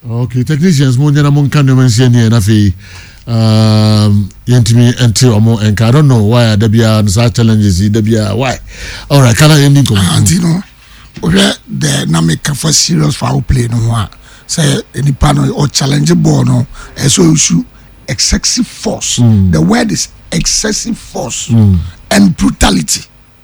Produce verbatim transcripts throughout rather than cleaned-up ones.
Okay, technicians mo nyana mo nka no mense ne na fe um yentimi ente omo enka I don't know why there be an such challenges there be why. All right, can I ending come? Antino. Oje the na make for serious foul play no ho a say any panel or challenge ball no so issue excessive force. Mm. The word is excessive force mm. and brutality.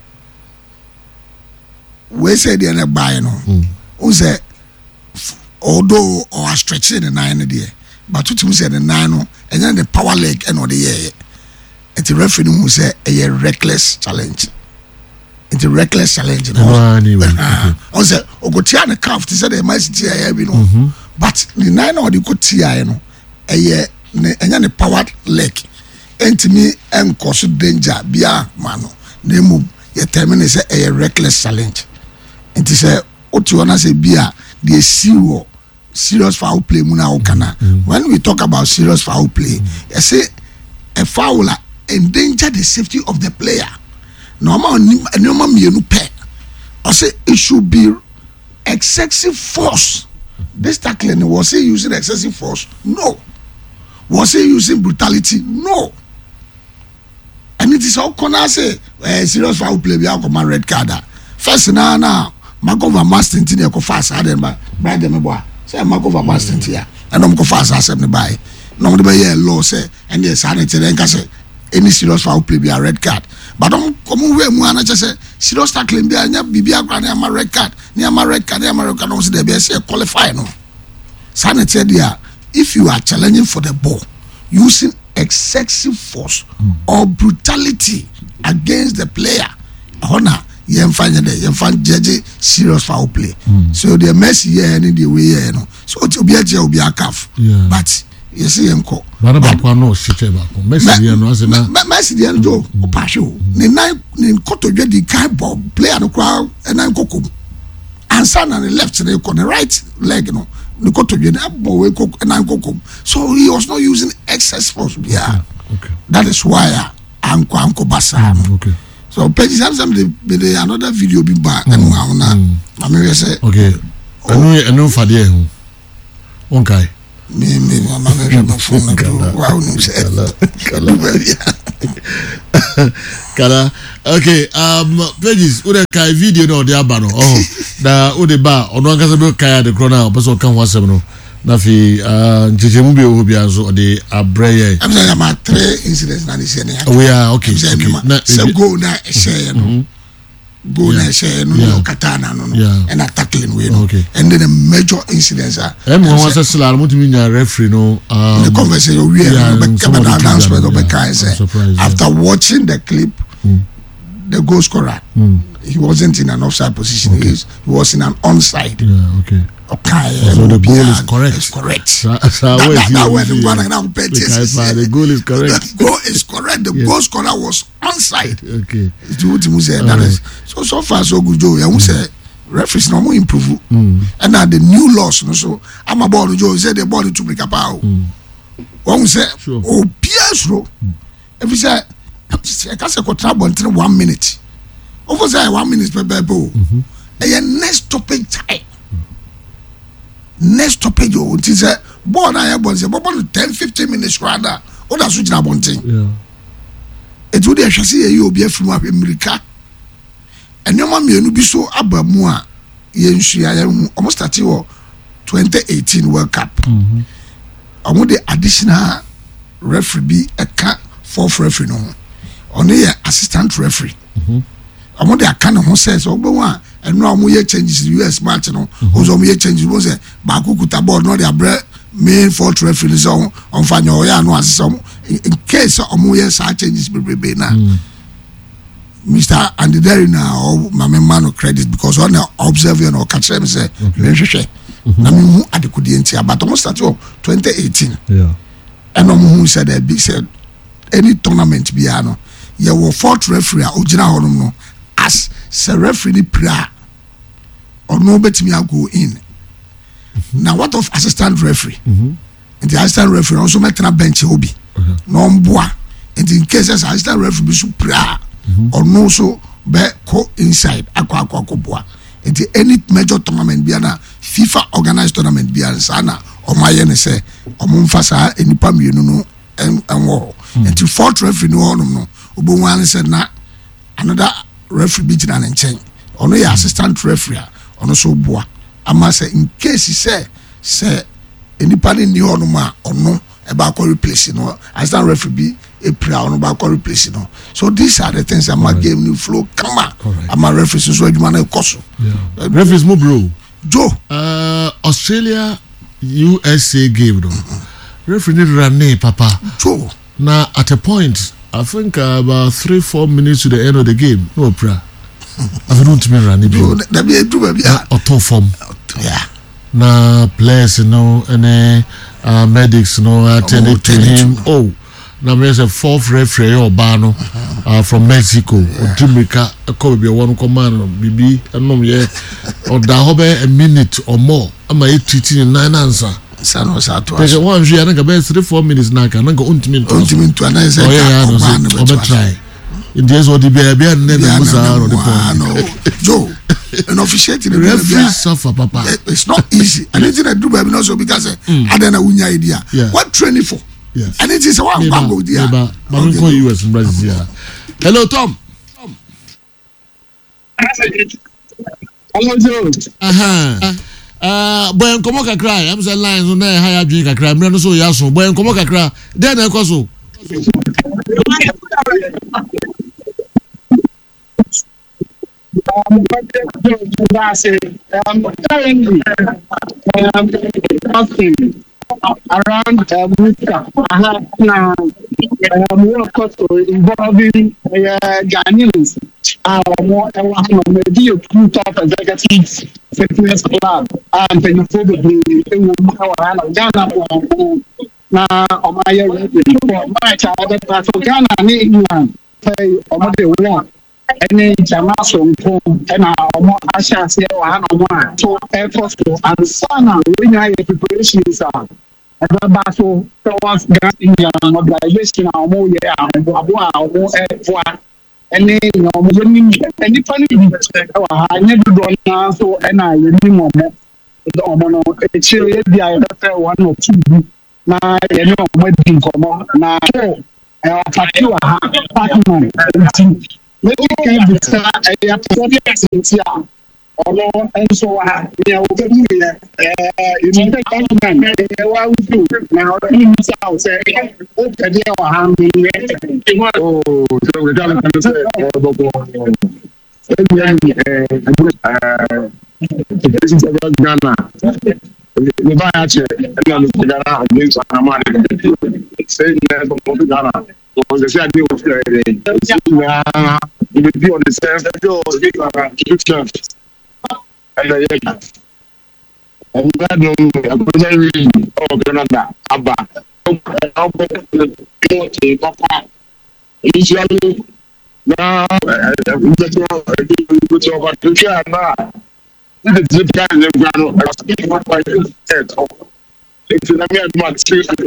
We say the na buy no. Mm. We say although or stretching the nine there, but what you say the nine no, and then the power leg and all the year. It's a referee who say a reckless challenge. It's a reckless challenge. Oh, anyway. I say, Ogotia the calf to say the might see I have no, but the nine or the Cotia no, a year and then the power leg. And to me, and cause danger, bia mano, name your terminate say a reckless challenge. It is a what you wanna say bia the zero. Serious foul play muna okana. Mm. When we talk about serious foul play, mm. I say a foul endanger the safety of the player. Normal normal mienu pe. I say it should be excessive force. This tackling, was he using excessive force? No. Was he using brutality? No. And it is how can I say uh, serious foul play we have a red card. First now now Makova master in the fast I by by them boy. Say Mark over Boston here, and I'm go fast as them buy. No, the way law say, and yes, I need to say any serious foul play be a red card. But don't come away, Muana just say serious tackling be a Bibia Grand my red card, near my red card, near American, also they be a qualify no. Sanity there, if you are challenging for the ball using excessive force mm. or brutality against the player, honor. Yen find the yen find judge serious foul play. Mm. So the Messi here any the way here no. So it will be a will be a calf. Yeah. But you see him call. But about no shit about Messi here no as na. Messi there no o pasho. Ni nine ni koto dwe di kai ball player no crowd and nine kokum. And son on the left the the right leg no. Ni koto dwe na ball we kok and nine kokum. So he was not using excess force. Yeah. Okay. Okay. That is why anko anko basa. Mm, okay. So pages have some the, the another video be back and now na I say okay I know I know for there one guy me me mama me my phone wow no say kala okay um pages ude kai video no dey aba no oh da ude ba ono nkasa be kai the corner person kan wasem no na fi uh jejemu be obi anzo de abreye I'm saying about three incidents na this year we are okay okay na so go na share no go na share no katana no no and tackling we no and then the major incidents are em won was sala mo timi nya referee no um the conversation we are the announcement of the guy say after watching the clip the goal scorer he wasn't in an offside position he was in an onside yeah okay okay, so the goal is correct. It's correct. So, so that, that, that where the one now bet the goal is correct. The goal is correct. The yes. goal scorer was onside. Okay. It's what you say. That is so so far so good. Joe, I will say referees no more improve. Mm. And now the new laws. No, so I'm about to Joe say the ball to break up out. One say oh Pietro. If you say I can't say trouble until one minute. Over say one minute per ball. And next topic time. Next stoppage oh it is a ball na ball say ball ten fifteen minutes rather o da so gina bonten yeah it would ahwese ye obi afimu America enyoma mienu bi so abamu a ye nsua ye almost start wo twenty eighteen World Cup mhm omo the additional referee bi eka fourth referee no ono ye assistant referee mhm omo the aka no ho says ogbo a and no more changes in the U S match no also more changes was say baku kuta ball no dey abre main fourth referee so on fanya oya no asese in case of more such changes be na Mister Andy Derry na or my man no credit because on observe you no catch them say hwehwe na me hu adekudi ntia but almost start twenty eighteen yeah and no who said that big said any tournament be ano you were fourth referee ogina honum no as the referee prayer or no betimi go in mm-hmm. Now what of assistant referee mm-hmm. And the assistant referee also make na bench obi okay. No mboa and in cases assistant referee be so prayer mm-hmm. Or no so be co inside akwa akwa ko boa and any major tournament be na FIFA organized tournament be sana omaye ne say omumfa saa enipa mienu no enwo enti fourth referee no honum no obonwan say na another referee bi gina ne nchen ono ya assistant referee ono so boa ama say in case say say enipa ni honum a ono e ba ko replace no assistant referee bi e pra ono ba ko replace no so these are the things ama right. Game new flow come on ama referees so adwuma na koso yeah. Referees mo bro Joe uh Australia U S A game no mm-hmm. Referee ran papa Joe now at a point I think uh, about three four minutes to the end of the game no pra I don't me ran it that be do baby auto form yeah na players you know and uh, medics you know attended to him oh now there's a fourth referee or bano uh, from Mexico or Jamaica a call be one command bibi and no yeah or da hobe a minute or more am I treating nine answer san was at there's one she and about three four minutes now can go ultimate ultimate to another oh yeah no so try in this what the baby and then the Joe an officiating referee suffer papa it's not easy and it's a do baby no so because I don't know unya idea what training for. Yes. And it is a one bango dear. But we call U S in Brazil. Hello, Tom. Hello, Joe. Uh-huh. Uh, boy, come on, cry. I'm saying lines on there. Higher drink a cry. I'm not so yaso. Boy, come on, cry. Then I call so. Um, um, currently, um, nothing. Around uh, Muka, uh, now, um, work involving uh, Ghanaians, uh, more than one of the group of executives, fitness club, and then probably Ghana. Now, on my radio, my child, but for Ghana, England, pay on the one. Any Jamason, and our Asha, one, so efforts to Ansana, when I preparations are. Battle towards India mobilization or more yeah, more air any no any funny I never done now so and I minimum the omono a chill the one or two now you know wedding come now I attack you a partner maybe can be a Although and so I we are over here, uh, you know, the government, they are with you. Now, in the south, say, okay, they are handling it. Oh, so we don't understand. The business of Ghana. The buy actually, and then the Ghana against Amani. Saying that the Ghana. Because they say I deal with the you will be on the same level. And I am glad no I'm very oh Canada Abba Papa initially now I just put over to China the zip guy in Ghana I was speaking about my head it's in a mere month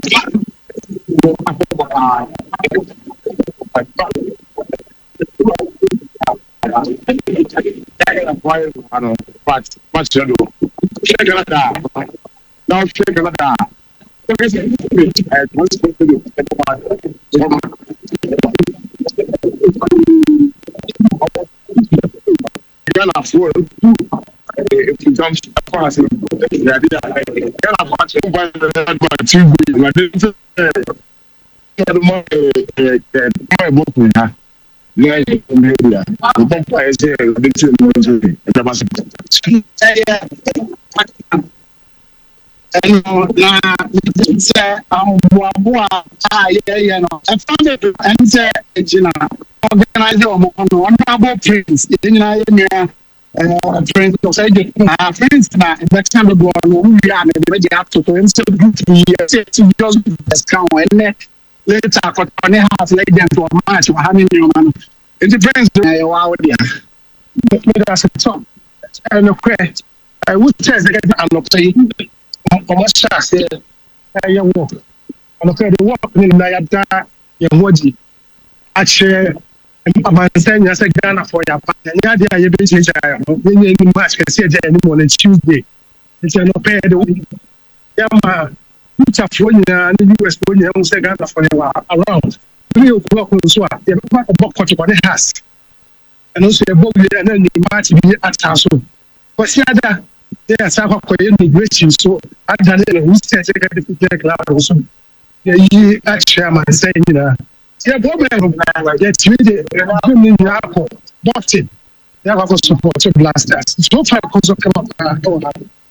but much you know shake Canada now shake Canada I want to do Ghana for if you come across it Ghana for two I didn't my book yeah, yeah. The pump is here. The two the bus. And now, say, I'm Boa. Ah, yeah, yeah, no. I found it and say, Gina, organize your honorable prince. In uh, friends, so say, my friends, now, next time we go on, we are maybe up to instead of three years to just discount and later, for twenty half like them to a match, or having your man. It depends on your wow, dear. But as a top, and okay, I would say that I'm not saying, almost say, I walk. Okay, the walk in Nayata, your woody. Actually, I'm saying, I said, Ghana for your partner. Yeah, they are your business. When you match, can see it anymore on Tuesday. It's an opaque. yama mutafoɔ nyinaa ne U S foɔ nyinaa ho sɛ Ghanafoɔ no wɔ around three o'clock nso a yɛbɛkɔ akɔbɔ kɔtɔkɔne has ɛno nso yɛbɔ wie na ne match bi ata so kwasi ada yɛ asa akɔkɔyɛ immigration so ada ne ne ho sɛ executive football club so yɛyi akyerɛ amansa nyinaa yɛbɔ bɛn yɛtumi de ɛbɛn ne nyinaa akɔ boxing yɛakɔ akɔ support blasters so far kɔsɔ kama paa ɛwɔ ha